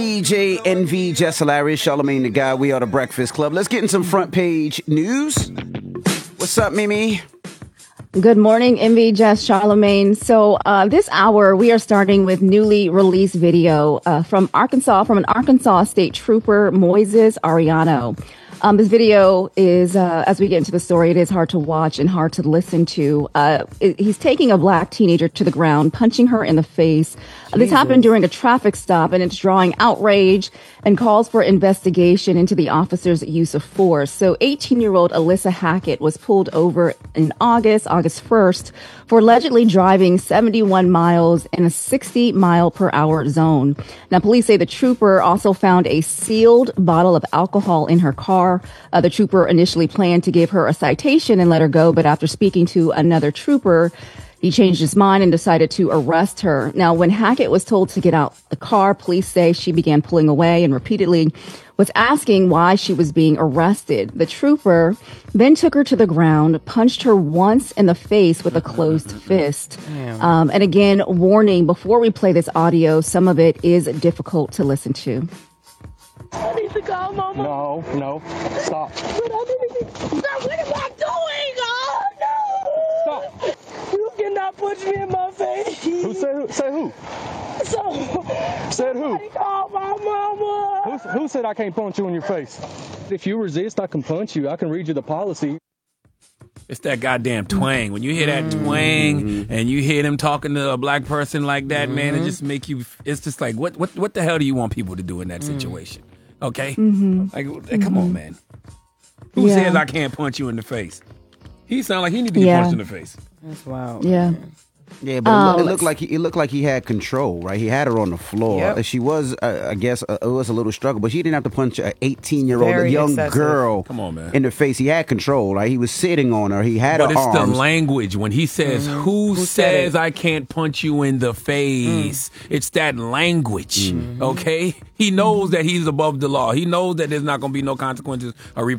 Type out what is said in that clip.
DJ NV, Jess Hilarious, Charlamagne the Guy. We are the Breakfast Club. Let's get in some front page news. What's up, Mimi? Good morning, NV, Jess, Charlamagne. So this hour, we are starting with newly released video from an Arkansas State Trooper, Moises Arellano. This video is, as we get into the story, it is hard to watch and hard to listen to. He's taking a black teenager to the ground, punching her in the face. This happened during a traffic stop, and it's drawing outrage and calls for investigation into the officer's use of force. So 18-year-old Alyssa Hackett was pulled over in August 1st, for allegedly driving 71 miles in a 60-mile-per-hour zone. Now, police say the trooper also found a sealed bottle of alcohol in her car. The trooper initially planned to give her a citation and let her go, but after speaking to another trooper, he changed his mind and decided to arrest her. Now, when Hackett was told to get out the car, police say she began pulling away and repeatedly was asking why she was being arrested. The trooper then took her to the ground, punched her once in the face with a closed fist. And again, warning, before we play this audio, some of it is difficult to listen to. I need to call Mama. No, stop. But I need to stop. What am I doing? Oh, no. Stop. You cannot punch me in my face. Who said who? Say who? Said who? I called my mama. Who said I can't punch you in your face? If you resist, I can punch you. I can read you the policy. It's that goddamn twang. When you hear that twang and you hear them talking to a black person like that, man, it just make you. It's just like, what the hell do you want people to do in that situation? Okay, like, come on, man. Who says I can't punch you in the face? He sound like he need to get punched in the face. That's wild. Yeah. Yeah, but it looked like he had control, right? He had her on the floor. Yep. She was, I guess, it was a little struggle, but he didn't have to punch an 18-year-old young girl Come on, man. in the face. He had control, right? He was sitting on her. He had her arms. But it's the language. When he says, who says I can't punch you in the face? It's that language, okay? He knows that he's above the law. He knows that there's not going to be no consequences or